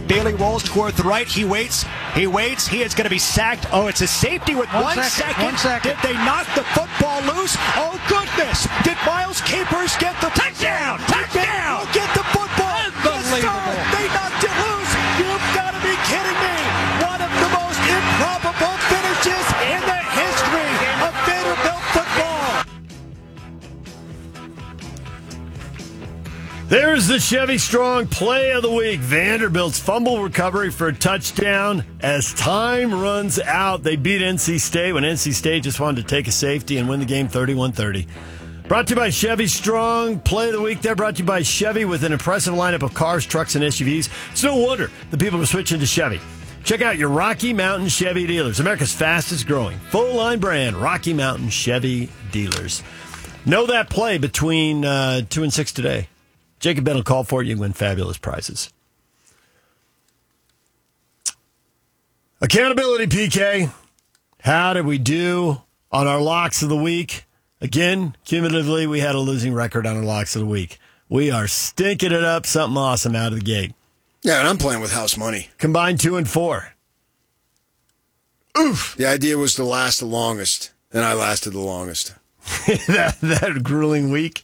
Bailey rolls toward the right. He waits. He is going to be sacked. Oh, it's a safety with 1 second. 1 second. Did they knock the football loose? Oh, goodness. Did Miles Capers get the touchdown? Touchdown! Get the football. Unbelievable. Yes, they knocked it loose. You've got to be kidding me. One of the most improbable finishes in the history of Vanderbilt football. There's the Chevy Strong play of the week. Vanderbilt's fumble recovery for a touchdown. As time runs out, they beat NC State when NC State just wanted to take a safety and win the game 31-30. Brought to you by Chevy Strong. Play of the week there brought to you by Chevy with an impressive lineup of cars, trucks, and SUVs. It's no wonder the people are switching to Chevy. Check out your Rocky Mountain Chevy dealers, America's fastest growing full-line brand, Rocky Mountain Chevy dealers. Know that play between 2 and 6 today. Jacob Ben will call for it. You can win fabulous prizes. Accountability, PK. How did we do on our locks of the week? Again, cumulatively, we had a losing record on our locks of the week. We are stinking it up, something awesome out of the gate. Yeah, and I'm playing with house money. Combined 2 and 4. Oof. The idea was to last the longest, and I lasted the longest. that grueling week.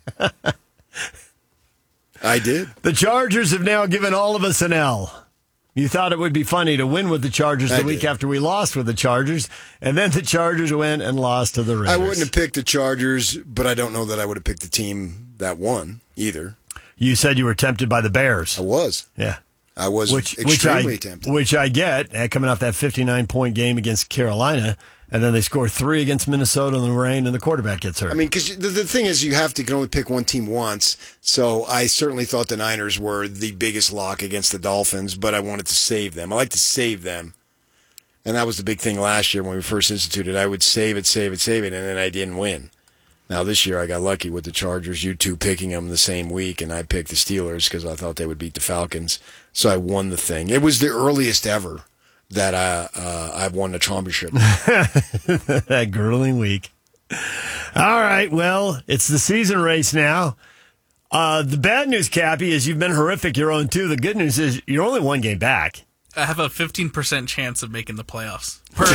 I did. The Chargers have now given all of us an L. You thought it would be funny to win with the Chargers the week after we lost with the Chargers, and then the Chargers went and lost to the Raiders. I wouldn't have picked the Chargers, but I don't know that I would have picked the team that won either. You said you were tempted by the Bears. I was. Yeah. I was extremely tempted. Which I get, coming off that 59-point game against Carolina, and then they score 3 against Minnesota in the rain, and the quarterback gets hurt. I mean, because the thing is, you can only pick one team once. So I certainly thought the Niners were the biggest lock against the Dolphins, but I wanted to save them. I like to save them. And that was the big thing last year when we first instituted. I would save it, and then I didn't win. Now this year I got lucky with the Chargers, you two picking them the same week, and I picked the Steelers because I thought they would beat the Falcons. So I won the thing. It was the earliest ever that I've won the championship. That grueling week. All right, well, it's the season race now. The bad news, Cappy, is you've been horrific. You're 0-2. The good news is you're only 1 game back. I have a 15% chance of making the playoffs.